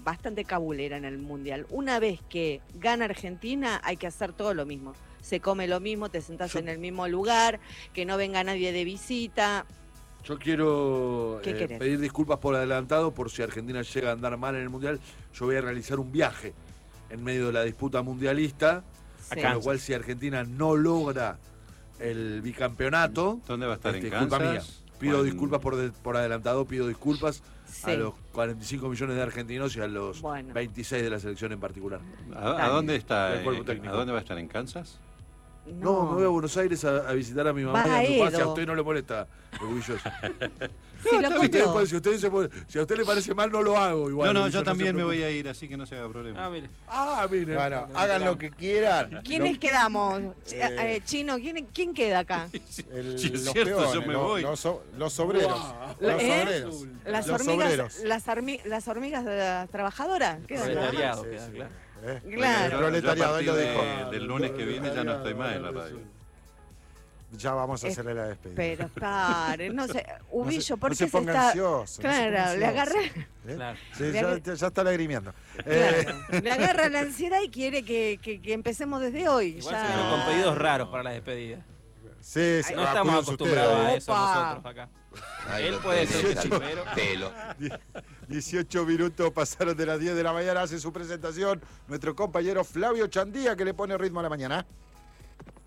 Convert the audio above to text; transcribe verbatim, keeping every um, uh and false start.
bastante cabulera en el Mundial. Una vez que gana Argentina, hay que hacer todo lo mismo. Se come lo mismo, te sentás Yo... en el mismo lugar, que no venga nadie de visita. Yo quiero ¿Qué eh, querés? pedir disculpas por adelantado por si Argentina llega a andar mal en el Mundial. Yo voy a realizar un viaje en medio de la disputa mundialista, Sí. con lo cual si Argentina no logra el bicampeonato, ¿Dónde va a estar? este, ¿En culpa Kansas? mía. Pido ¿O en- disculpas por, de- por adelantado, pido disculpas Sí. a los cuarenta y cinco millones de argentinos y a los Bueno. veintiséis de la selección en particular. ¿A, a dónde está? Del cuerpo eh, técnico. ¿A dónde va a estar? ¿En Kansas? No, me voy a Buenos Aires a, a visitar a mi mamá Va y a mi papá. Si a Edo. usted no le molesta, orgulloso. Sí, lo Si, usted, contó. si, usted se pone- si a usted le parece mal, no lo hago. Igual, no, no, orgulloso, yo también se me voy preocupe. a ir, así que no se haga problema. Ah, mire. Ah, mire. Bueno, hagan lo que quieran. ¿Quiénes Lo- quedamos? Eh, Eh, Chino, ¿quién, ¿quién queda acá? el- Si es los cierto, peones, yo me los, voy. los so- los obreros. Wow. Los ¿Eh? obreros. Las Los hormigas, obreros. las, armi- las hormigas de las trabajadoras. ¿Quedan nada más? Proletariado, Sí, queda sí. claro. ¿Eh? Claro. Yo- Proletariado, yo a él lo partir dijo. de- del lunes que viene ya no estoy más en la radio. Ya vamos a Es- hacerle la despedida. Pero pare, no sé, Ubillo, ¿por no qué se ponga está...? ansioso. no se ponga Claro, le ansioso. agarré, ¿Eh? Claro. Sí, Le ya, agarré- ya está lagrimiendo. Eh, claro, le agarra la ansiedad y quiere que, que- que empecemos desde hoy. Igual ya. se vino con pedidos raros para la despedida. sí, sí, No ah, estamos cuídense acostumbrados a ustedes. eso Opa. nosotros acá. Él puede ser que sí, pero... Pelo. dieciocho minutos pasaron de las diez de la mañana, hace su presentación nuestro compañero Flavio Chandía, que le pone ritmo a la mañana.